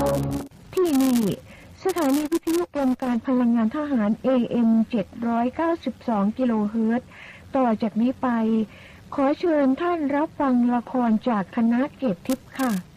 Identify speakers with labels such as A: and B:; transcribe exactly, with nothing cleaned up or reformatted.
A: ที่นี่สถานีวิทยุกรมการพลังงานทหาร เอ เอ็ม เจ็ดร้อยเก้าสิบสอง กิโลเฮิรตซ์ต่อจากนี้ไปขอเชิญท่านรับฟังละครจากคณะเกตทิพย์ค่ะ